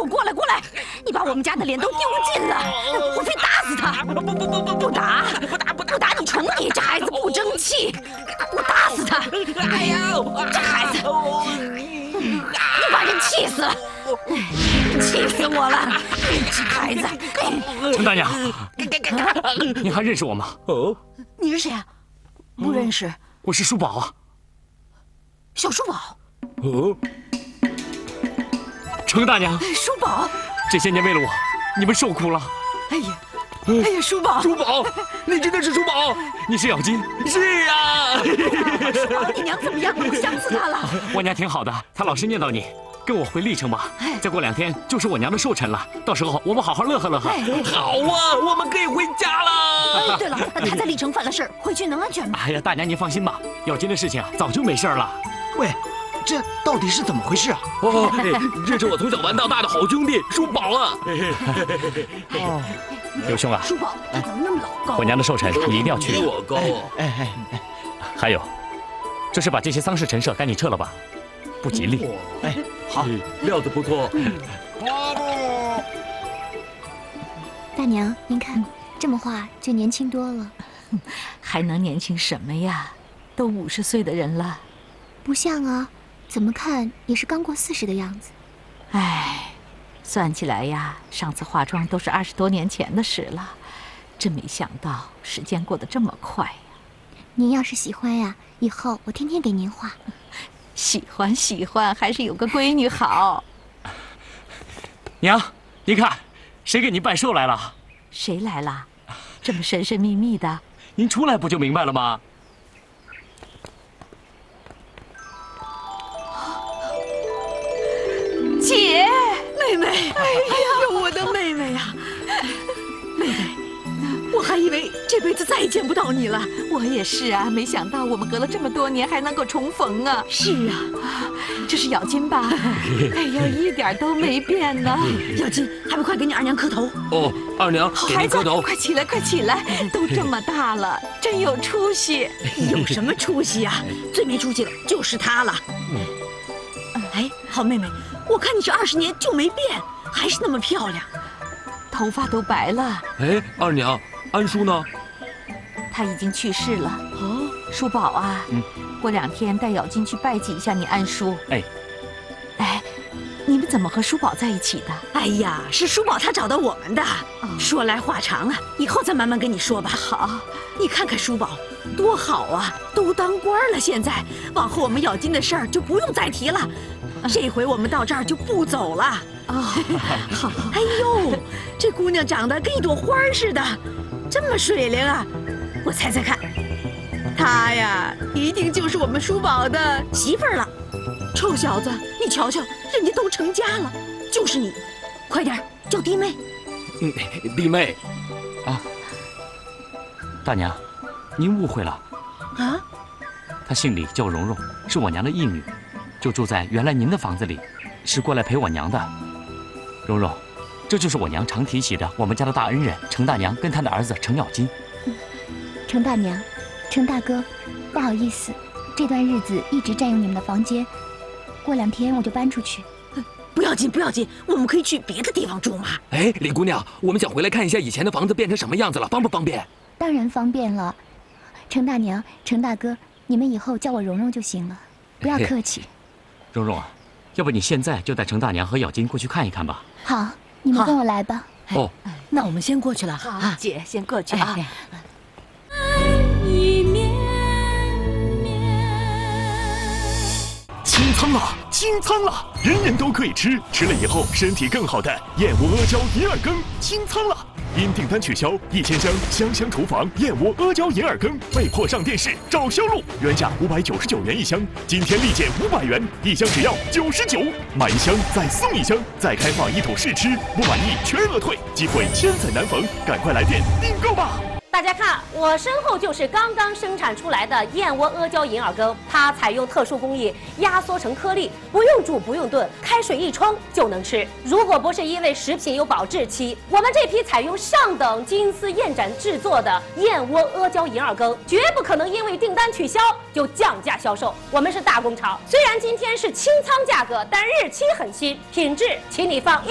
我过来过来！你把我们家的脸都丢尽了，我非打死他！不打！你宠你这孩子不争气，我打死他！哎呦，这孩子，你把人气死了，气死我了！这孩子， 程大娘，你还认识我吗？ 哦， 你是谁啊？不认识。 我是叔宝啊。 小叔宝。 哦， 程大娘， 叔宝， 这些年为了我，你们受苦了。 哎呀，叔宝， 叔宝，你真的是叔宝？ 你是咬金？ 是啊。 叔宝，你娘怎么样？我想死她了。 我娘挺好的，她老是念叨你。跟我回历城吧，再过2天就是我娘的寿辰了，到时候我们好好乐呵乐呵。 好啊，我们可以回家了。 对了，她在历城犯了事儿，回去能安全吗？ 哎呀，大娘您放心吧，咬金的事情啊，早就没事了。 喂，这到底是怎么回事啊？ 哦，这是我从小玩到大的好兄弟叔宝啊。 刘兄啊， 叔宝，他怎么那么老高？ 我娘的寿辰你一定要去。 比我高。 还有，这是把这些丧事陈设赶紧撤了吧，不吉利。 好， 料子不错。 大娘，您看，这么画就年轻多了。 还能年轻什么呀？都50岁的人了。 不像啊，怎么看也是刚过40的样子。 唉，算起来呀，上次化妆都是20多年前的事了，真没想到时间过得这么快呀。 您要是喜欢呀，以后我天天给您画。 喜欢，还是有个闺女好。 娘，您看，谁给您拜寿来了？ 谁来了？这么神神秘秘的。 您出来不就明白了吗？ 姐，妹妹，哎呀，我的妹妹呀，妹妹，我还以为这辈子再也见不到你了。我也是啊，没想到我们隔了这么多年还能够重逢啊。是啊，这是咬金吧？哎呀，一点都没变呢。咬金，还不快给你二娘磕头？ 哦，二娘，给您磕头。 快起来，快起来！都这么大了，真有出息。有什么出息啊？最没出息的就是他了。哎，好妹妹，我看你这20年就没变，还是那么漂亮，头发都白了。 哎，二娘，安叔呢？ 他已经去世了。哦，叔宝啊，过2天带咬金去拜祭一下你安叔。哎，你们怎么和叔宝在一起的？哎呀，是叔宝他找到我们的。说来话长啊，以后再慢慢跟你说吧。好，你看看叔宝多好啊，都当官了，现在往后我们咬金的事儿就不用再提了。这回我们到这儿就不走了。好。哎呦，这姑娘长得跟一朵花似的，这么水灵啊！我猜猜看，她呀，一定就是我们叔宝的媳妇儿了。臭小子，你瞧瞧，人家都成家了，就是你，快点叫弟妹。 弟妹。 大娘，您误会了。 啊？ 她姓李，叫蓉蓉，是我娘的义女，就住在原来您的房子里，是过来陪我娘的。蓉蓉，这就是我娘常提起的我们家的大恩人程大娘跟她的儿子程咬金。 程大娘，程大哥，不好意思，这段日子一直占用你们的房间，过2天我就搬出去。 不要紧，不要紧，我们可以去别的地方住嘛。 哎，李姑娘，我们想回来看一下以前的房子变成什么样子了，方不方便？ 当然方便了。程大娘，程大哥，你们以后叫我蓉蓉就行了，不要客气。 蓉蓉啊，要不你现在就带程大娘和咬金过去看一看吧。 好，你们跟我来吧。 哦， 那我们先过去了。好，姐先过去啊。 清仓了，清仓了，人人都可以吃，吃了以后身体更好的燕窝阿胶银耳羹清仓了。因订单取消，1000箱香香厨房燕窝阿胶银耳羹被迫上电视找销路，原价599元1箱，今天立减500元，1箱只要99，买1箱再送1箱，再开放1桶试吃，不满意全额退，机会千载难逢，赶快来电订购吧！ 大家看，我身后就是刚刚生产出来的燕窝阿胶银耳羹，它采用特殊工艺压缩成颗粒，不用煮不用炖，开水一冲就能吃。如果不是因为食品有保质期，我们这批采用上等金丝燕盏制作的燕窝阿胶银耳羹，绝不可能因为订单取消就降价销售。我们是大工厂，虽然今天是清仓价格，但日期很新，品质请你放